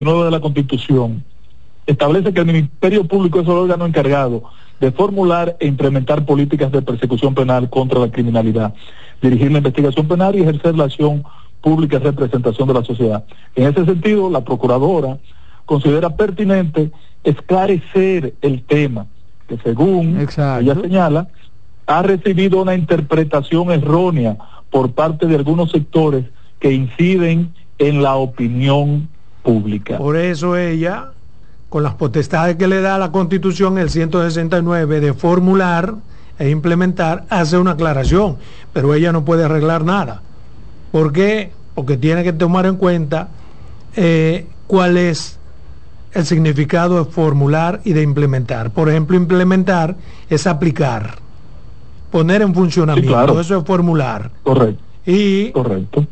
9 de la Constitución establece que el Ministerio Público es el órgano encargado de formular e implementar políticas de persecución penal contra la criminalidad, dirigir la investigación penal y ejercer la acción pública de representación de la sociedad. En ese sentido, la Procuradora considera pertinente esclarecer el tema, que según ella señala, ha recibido una interpretación errónea por parte de algunos sectores que inciden en la opinión pública. Por eso ella, con las potestades que le da la Constitución, el 169, de formular e implementar, hace una aclaración, pero ella no puede arreglar nada. ¿Por qué? Porque tiene que tomar en cuenta cuál es el significado de formular y de implementar. Por ejemplo, implementar es aplicar, poner en funcionamiento, sí, claro. Eso es formular. Correcto. Y correcto.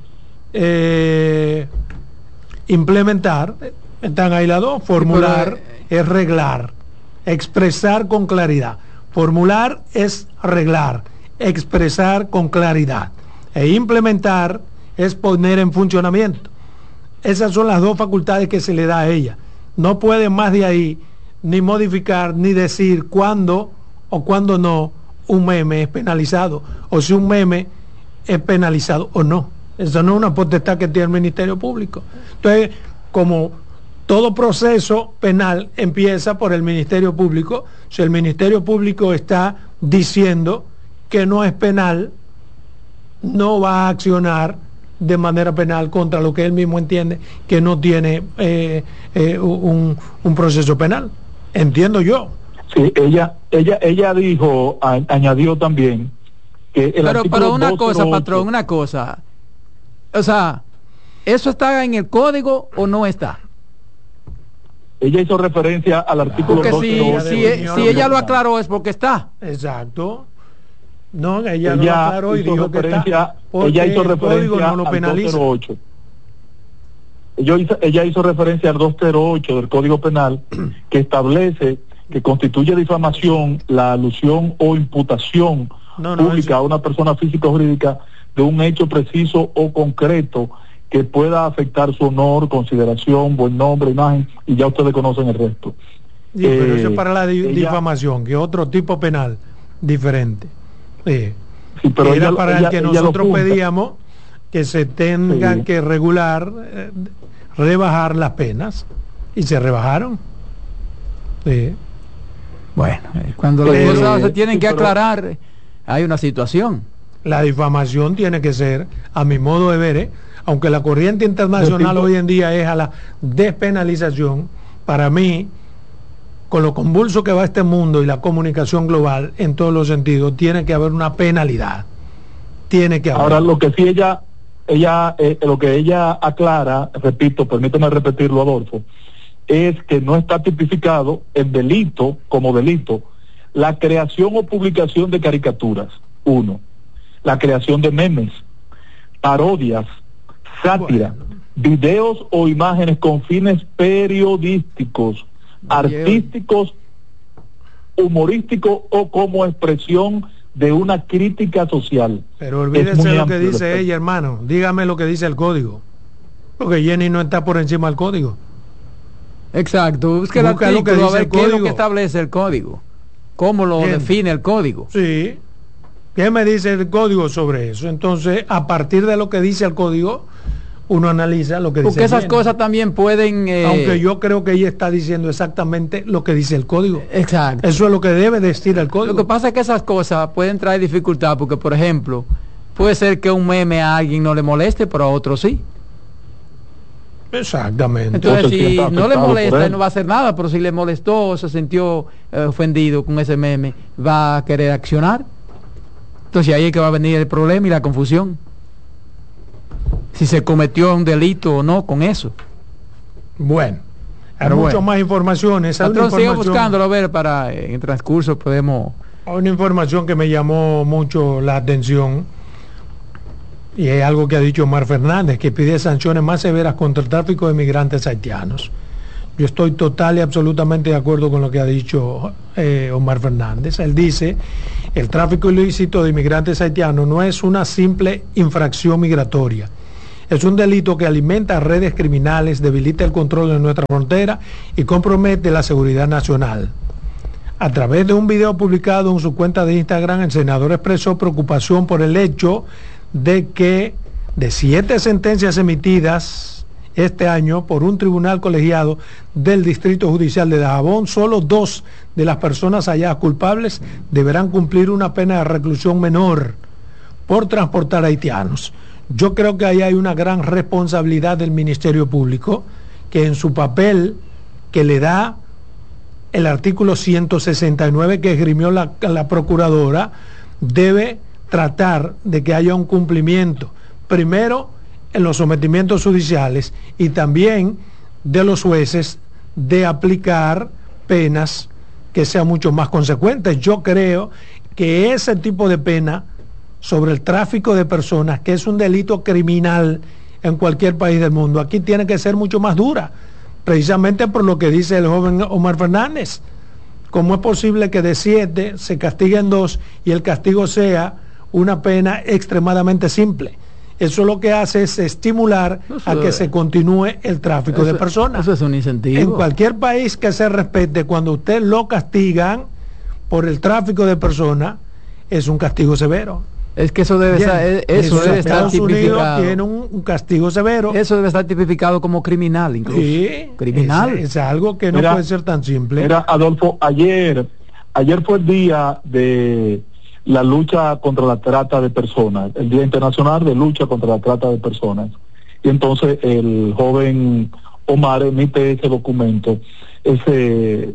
Implementar, están ahí las dos. Formular es reglar, expresar con claridad. Formular es arreglar, expresar con claridad. E implementar es poner en funcionamiento. Esas son las dos facultades que se le da a ella. No puede más de ahí ni modificar ni decir cuándo o cuándo no un meme es penalizado, o si un meme es penalizado o no. Eso no es una potestad que tiene el Ministerio Público. Entonces, como todo proceso penal empieza por el Ministerio Público, si el Ministerio Público está diciendo que no es penal, no va a accionar de manera penal contra lo que él mismo entiende que no tiene un proceso penal. Entiendo yo. Sí, ella dijo, añadió también que el pero una cosa, patrón, una cosa. O sea, ¿eso está en el código o no está? Ella hizo referencia al artículo 208. Si ella lo aclaró es porque está. Exacto. No, ella lo aclaró y dijo que está. Ella hizo referencia no lo penaliza. Al 208. Ella hizo referencia al 208 del Código Penal, que establece que constituye difamación la alusión o imputación pública a una persona física o jurídica de un hecho preciso o concreto que pueda afectar su honor, consideración, buen nombre, imagen, y ya ustedes conocen el resto. Sí, pero eso es para la difamación, que es otro tipo penal diferente. Sí, pero era para el que nosotros pedíamos que se tengan que regular, rebajar las penas, y se rebajaron. Sí. Bueno, cuando las cosas se tienen que aclarar, hay una situación. La difamación tiene que ser, a mi modo de ver, aunque la corriente internacional hoy en día es a la despenalización, para mí, con lo convulso que va este mundo y la comunicación global en todos los sentidos, tiene que haber una penalidad. Tiene que haber. Ahora, lo que sí lo que ella aclara, repito, permíteme repetirlo, Adolfo, es que no está tipificado el delito como delito la creación o publicación de caricaturas, uno, la creación de memes, parodias, sátira, videos o imágenes con fines periodísticos, artísticos, humorísticos o como expresión de una crítica social. Pero olvídese lo que dice ella, hermano. Dígame lo que dice el código, porque Jenny no está por encima del código. Exacto, busca el artículo, a ver qué es lo que establece el código, cómo lo define el código. Sí, ¿qué me dice el código sobre eso? Entonces, a partir de lo que dice el código, uno analiza lo que dice. Porque esas cosas también pueden... aunque yo creo que ella está diciendo exactamente lo que dice el código. Exacto. Eso es lo que debe decir el código. Lo que pasa es que esas cosas pueden traer dificultad, porque, por ejemplo, puede ser que un meme a alguien no le moleste, pero a otro sí. Exactamente. Entonces, si no le molesta, él no va a hacer nada, pero si le molestó, se sintió ofendido con ese meme, va a querer accionar. Entonces ahí es que va a venir el problema y la confusión, si se cometió un delito o no con eso. Bueno, hay mucho más informaciones. Patrón, sigo buscándolo, a ver, para en el transcurso podemos... Hay una información que me llamó mucho la atención, y es algo que ha dicho Omar Fernández, que pide sanciones más severas contra el tráfico de migrantes haitianos. Yo estoy total y absolutamente de acuerdo con lo que ha dicho Omar Fernández. Él dice, el tráfico ilícito de inmigrantes haitianos no es una simple infracción migratoria, Es un delito que alimenta redes criminales, debilita el control de nuestra frontera y compromete la seguridad nacional. A través de un video publicado en su cuenta de Instagram, el senador expresó preocupación por el hecho de que de 7 sentencias emitidas este año por un tribunal colegiado del Distrito Judicial de Dajabón, solo 2 de las personas halladas culpables deberán cumplir una pena de reclusión menor por transportar haitianos. Yo creo que ahí hay una gran responsabilidad del Ministerio Público, que en su papel que le da el artículo 169 que esgrimió la procuradora, debe tratar de que haya un cumplimiento, primero en los sometimientos judiciales y también de los jueces, de aplicar penas que sean mucho más consecuentes. Yo creo que ese tipo de pena sobre el tráfico de personas, que es un delito criminal en cualquier país del mundo, aquí tiene que ser mucho más dura, precisamente por lo que dice el joven Omar Fernández. ¿Cómo es posible que de 7 se castiguen 2 y el castigo sea una pena extremadamente simple? Eso lo que hace es estimular a que se continúe el tráfico de personas. Eso es un incentivo. En cualquier país que se respete, cuando usted lo castigan por el tráfico de personas, es un castigo severo. Es que eso debe estar tipificado. Unidos tiene un castigo severo. Eso debe estar tipificado como criminal, incluso. Sí, criminal. Es algo que no puede ser tan simple. Mira, Adolfo, ayer fue el día de la lucha contra la trata de personas, el Día Internacional de Lucha contra la Trata de Personas. Y entonces el joven Omar emite ese documento, ese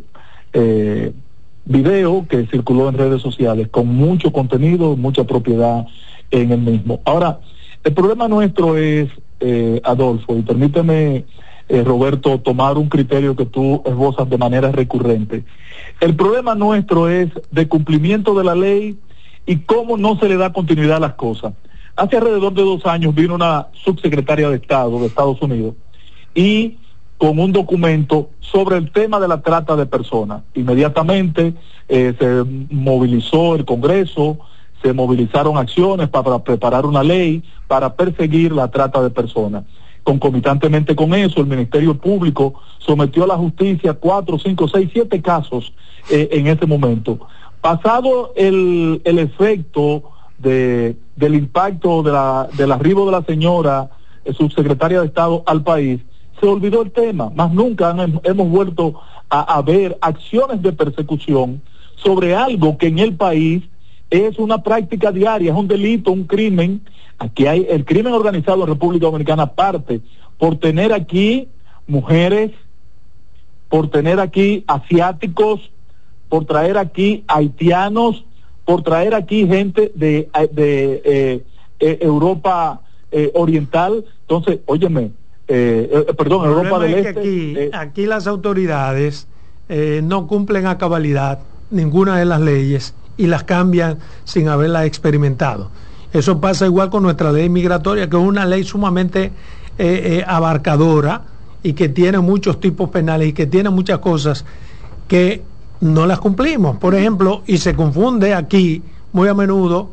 video que circuló en redes sociales con mucho contenido, mucha propiedad en el mismo. Ahora, el problema nuestro es, Adolfo, y permíteme, Roberto, tomar un criterio que tú esbozas de manera recurrente. El problema nuestro es de cumplimiento de la ley y cómo no se le da continuidad a las cosas. Hace alrededor de 2 años vino una subsecretaria de Estado de Estados Unidos y con un documento sobre el tema de la trata de personas. Inmediatamente se movilizó el Congreso, se movilizaron acciones para preparar una ley para perseguir la trata de personas. Concomitantemente con eso, el Ministerio Público sometió a la justicia 4, 5, 6, 7 casos en ese momento. Pasado el efecto del impacto del arribo de la señora subsecretaria de Estado al país, se olvidó el tema, más nunca hemos vuelto a ver acciones de persecución sobre algo que en el país es una práctica diaria, es un delito, un crimen. Aquí hay el crimen organizado en República Dominicana parte por tener aquí mujeres, por tener aquí asiáticos, por traer aquí haitianos, por traer aquí gente de Europa Oriental. Entonces, óyeme, Europa del Este. Aquí las autoridades no cumplen a cabalidad ninguna de las leyes y las cambian sin haberlas experimentado. Eso pasa igual con nuestra ley migratoria, que es una ley sumamente abarcadora y que tiene muchos tipos penales y que tiene muchas cosas que no las cumplimos. Por ejemplo, y se confunde aquí muy a menudo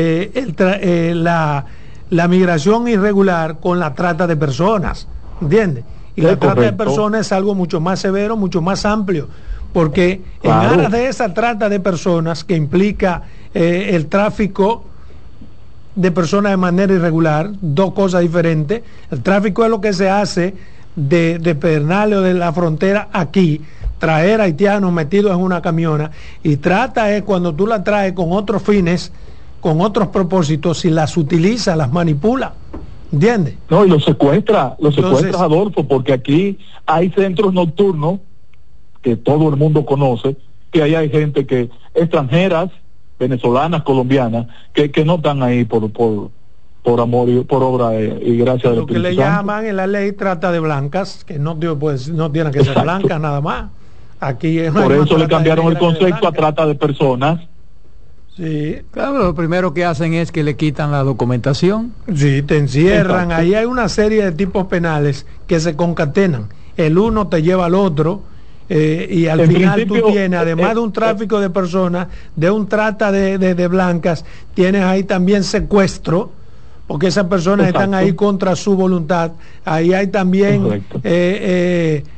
la migración irregular con la trata de personas, ¿entiendes? Y la trata de personas es algo mucho más severo, mucho más amplio, porque en aras de esa trata de personas que implica el tráfico de personas de manera irregular, 2 cosas diferentes. El tráfico es lo que se hace de Pedernales o de la frontera aquí, traer haitianos metidos en una camiona, y trata es cuando tú la traes con otros fines, con otros propósitos, si las utiliza, las manipula, ¿entiendes? No, y los secuestra, Adolfo, porque aquí hay centros nocturnos que todo el mundo conoce, que ahí hay gente que extranjeras, venezolanas, colombianas, que no están ahí por amor y por obra y gracia del Espíritu Santo. Lo que le llaman en la ley trata de blancas, que no tienen que ser blancas nada más. Aquí por eso le cambiaron el concepto a trata de personas. Sí. Claro, lo primero que hacen es que le quitan la documentación. Sí, te encierran. Exacto. Ahí hay una serie de tipos penales que se concatenan. El uno te lleva al otro. Y al final tú tienes, además de un tráfico de personas, de un trata de blancas, tienes ahí también secuestro, porque esas personas están ahí contra su voluntad. Ahí hay también